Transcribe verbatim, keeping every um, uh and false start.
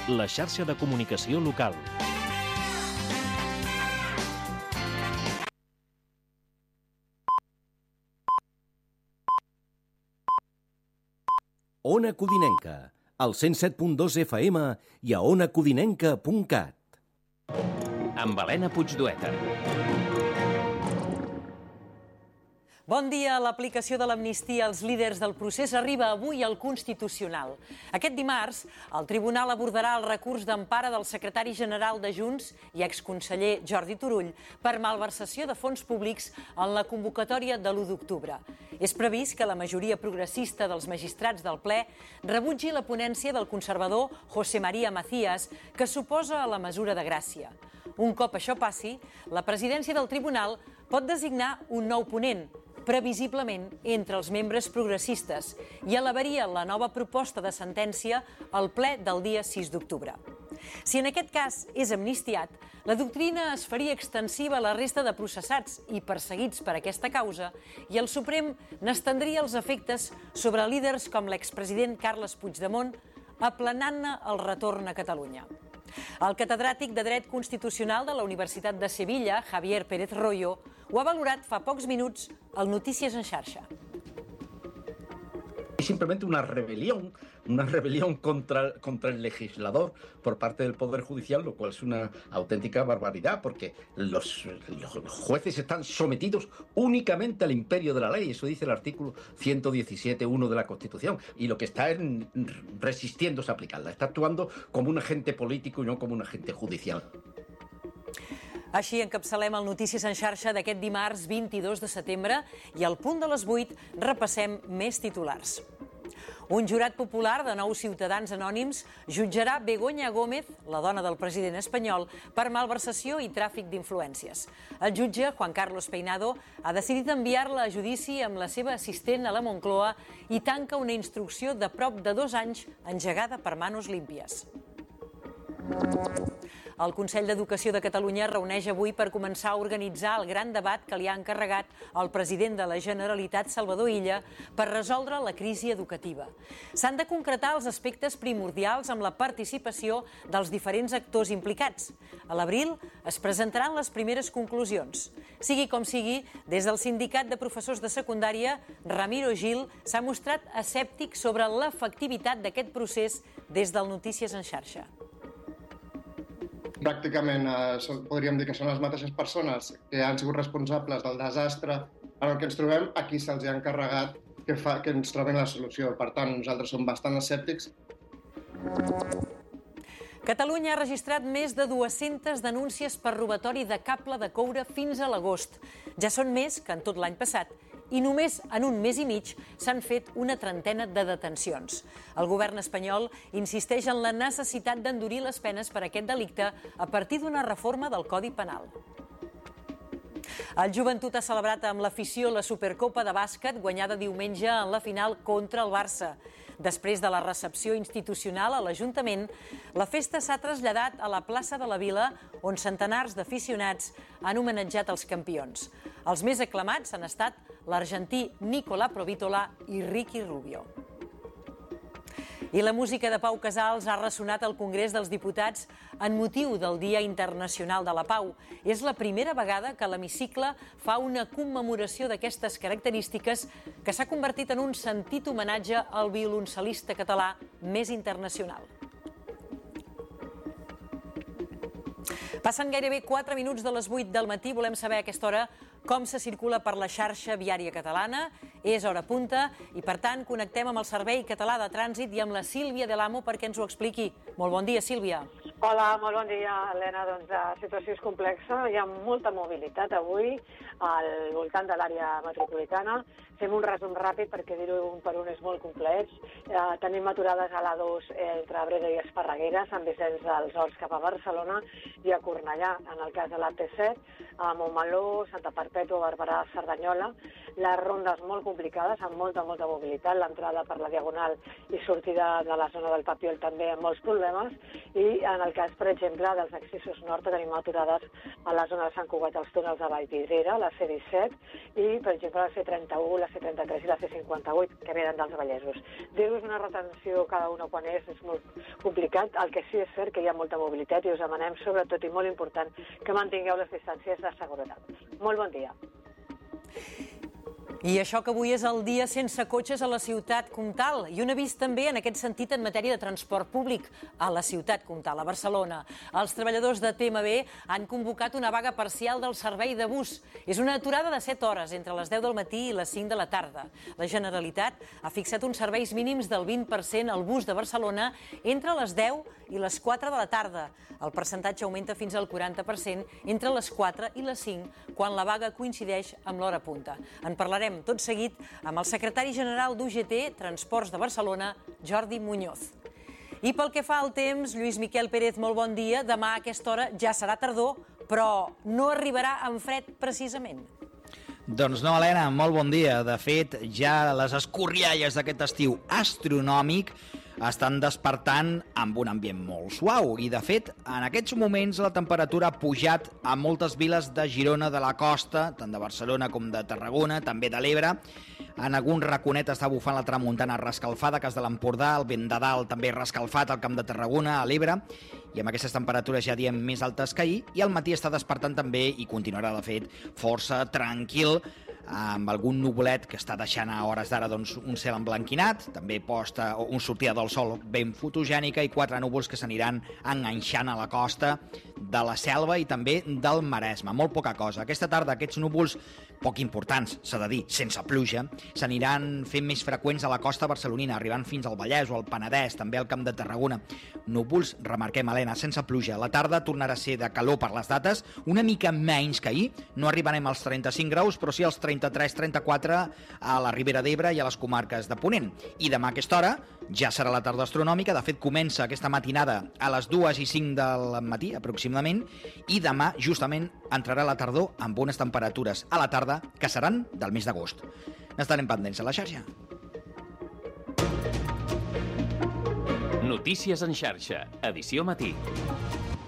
la xarxa de comunicació local. Ona Codinenca, al cent set punt dos F M i a ona codinenca punt cat. Amb Helena Puigdueta. Bon dia. L'aplicació de l'amnistia als líders del procés arriba avui al Constitucional. Aquest dimarts, el Tribunal abordarà el recurs d'empara del secretari general de Junts i exconseller Jordi Turull per malversació de fons públics en la convocatòria de l'u d'octubre. És previst que la majoria progressista dels magistrats del ple rebutgi la ponència del conservador José María Macías, que s'oposa a la mesura de gràcia. Un cop això passi, la presidència del Tribunal pot designar un nou ponent, previsiblement entre els membres progressistes, i elevaria la nova proposta de sentència al ple del dia sis d'octubre. Si en aquest cas és amnistiat, la doctrina es faria extensiva a la resta de processats i perseguits per aquesta causa, i el Suprem n'estendria els efectes sobre líders com l'expresident Carles Puigdemont, aplanant-ne el retorn a Catalunya. El catedràtic de Dret Constitucional de la Universitat de Sevilla, Javier Pérez Royo, ho ha valorat fa pocs minuts al Notícies en Xarxa. Es simplemente una rebelión, una rebelión contra, contra el legislador por parte del Poder Judicial, lo cual es una auténtica barbaridad, porque los, los jueces están sometidos únicamente al imperio de la ley, eso dice el artículo ciento diecisiete punto uno de la Constitución, y lo que está es resistiéndose a aplicarla, está actuando como un agente político y no como un agente judicial. Així encapçalem el Notícies en Xarxa d'aquest dimarts vint-i-dos de setembre i al punt de les vuit repassem més titulars. Un jurat popular de nou ciutadans anònims jutjarà Begoña Gómez, la dona del president espanyol, per malversació i tràfic d'influències. El jutge, Juan Carlos Peinado, ha decidit enviar-la a judici amb la seva assistent a la Moncloa i tanca una instrucció de prop de dos anys engegada per Manos Límpies. El Consell d'Educació de Catalunya reuneix avui per començar a organitzar el gran debat que li ha encarregat el president de la Generalitat, Salvador Illa, per resoldre la crisi educativa. S'han de concretar els aspectes primordials amb la participació dels diferents actors implicats. A l'abril es presentaran les primeres conclusions. Sigui com sigui, des del Sindicat de Professors de Secundària, Ramiro Gil s'ha mostrat escèptic sobre l'efectivitat d'aquest procés des del Notícies en Xarxa. Pràcticament eh, podríem dir que són les mateixes persones que han sigut responsables del desastre en el que ens trobem, a qui se'ls ha encarregat que, fa, que ens trobem la solució. Per tant, nosaltres som bastant escèptics. Catalunya ha registrat més de dues-centes denúncies per robatori de cable de coure fins a l'agost. Ja són més que en tot l'any passat. I només en un mes i mig s'han fet una trentena de detencions. El govern espanyol insisteix en la necessitat d'endurir les penes per aquest delicte a partir d'una reforma del Codi Penal. El Joventut ha celebrat amb l'afició la Supercopa de bàsquet guanyada diumenge en la final contra el Barça. Després de la recepció institucional a l'Ajuntament, la festa s'ha traslladat a la plaça de la Vila, on centenars d'aficionats han homenatjat els campions. Els més aclamats han estat l'argentí Nicolà Provítola i Ricky Rubio. I la música de Pau Casals ha ressonat al Congrés dels Diputats en motiu del Dia Internacional de la Pau. És la primera vegada que l'hemicicle fa una commemoració d'aquestes característiques que s'ha convertit en un sentit homenatge al violoncel·lista català més internacional. Passen gairebé quatre minuts de les vuit del matí. Volem saber a aquesta hora com se circula per la xarxa viària catalana. És hora punta i, per tant, connectem amb el Servei Català de Trànsit i amb la Sílvia de l'Amo perquè ens ho expliqui. Molt bon dia, Sílvia. Hola, molt bon dia, Helena. Doncs la situació és complexa. Hi ha molta mobilitat avui al voltant de l'àrea metropolitana. Fem un resum ràpid perquè dir-ho un per un és molt complex. Eh, tenim aturades a l'A dos entre Abrera i Esparreguera, Sant Vicenç dels Horts cap a Barcelona i a Cornellà. En el cas de l'A P set, a Montmeló, Santa Perpètua, Barberà, Cerdanyola. Les rondes molt complicades, amb molta, molta mobilitat. L'entrada per la Diagonal i sortida de la zona del Papiol també amb molts problemes. I en el cas, per exemple, dels accessos nord que tenim aturades a la zona de Sant Cugat, als túnels de Vallvidrera, la C disset, i, per exemple, la C trenta-u, la C trenta-tres i la C cinquanta-vuit, que venen dels Vallesos. Dir-vos una retenció cada una quan és és molt complicat. El que sí és cert que hi ha molta mobilitat i us demanem, sobretot i molt important, que mantingueu les distàncies de seguretat. Molt bon dia. I això que avui és el dia sense cotxes a la ciutat comtal i un avís també en aquest sentit en matèria de transport públic a la ciutat comtal, a Barcelona. Els treballadors de T M B han convocat una vaga parcial del servei de bus. És una aturada de set hores entre les deu del matí i les cinc de la tarda. La Generalitat ha fixat uns serveis mínims del vint per cent al bus de Barcelona entre les deu i les quatre de la tarda. El percentatge augmenta fins al quaranta per cent entre les quatre i les cinc, quan la vaga coincideix amb l'hora punta. En parlarem tot seguit amb el secretari general d'U G T Transports de Barcelona, Jordi Muñoz. I pel que fa al temps, Lluís Miquel Pérez, molt bon dia. Demà a aquesta hora ja serà tardor, però no arribarà amb fred precisament. Doncs no, Helena, molt bon dia. De fet, ja les escorrialles d'aquest estiu astronòmic estan despertant amb un ambient molt suau i, de fet, en aquests moments la temperatura ha pujat a moltes viles de Girona, de la costa, tant de Barcelona com de Tarragona, també de l'Ebre. En algun raconet està bufant la tramuntana rescalfada, cas de l'Empordà, el vent de dalt també rescalfat al Camp de Tarragona, a l'Ebre, i amb aquestes temperatures ja diem més altes que ahir, i al matí està despertant també, i continuarà de fet, força tranquil, amb algun nuvolet que està deixant a hores d'ara doncs, un cel emblanquinat, també posta un sortida del sol ben fotogènica i quatre núvols que s'aniran enganxant a la costa de la Selva i també del Maresme. Molt poca cosa. Aquesta tarda aquests núvols poc importants, s'ha de dir, sense pluja, s'aniran fent més freqüents a la costa barcelonina, arribant fins al Vallès o al Penedès, també al Camp de Tarragona. Núvols, remarquem, Helena, sense pluja. La tarda tornarà a ser de calor per les dates, una mica menys que ahir. No arribarem als trenta-cinc graus, però sí als trenta-tres trenta-quatre a la Ribera d'Ebre i a les comarques de Ponent. I demà a aquesta hora ja serà la tarda astronòmica. De fet, comença aquesta matinada a les dues i cinc del matí, aproximadament, i demà, justament, entrarà la tardor amb bones temperatures a la tarda, que seran del mes d'agost. N'estarem pendents a la xarxa. Notícies en xarxa, edició matí.